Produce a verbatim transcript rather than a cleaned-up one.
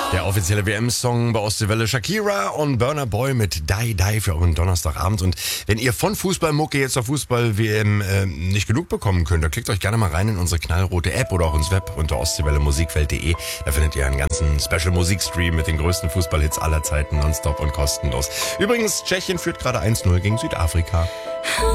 Der offizielle W M-Song bei Ostseewelle, Shakira und Burna Boy mit Die Die für euren Donnerstagabend. Und wenn ihr von Fußballmucke jetzt auf Fußball-W M äh, nicht genug bekommen könnt, dann klickt euch gerne mal rein in unsere knallrote App oder auch ins Web unter ostseewelle musikwelt punkt de. Da findet ihr einen ganzen Special-Musikstream mit den größten Fußballhits aller Zeiten, nonstop und kostenlos. Übrigens, Tschechien führt gerade eins null gegen Südafrika.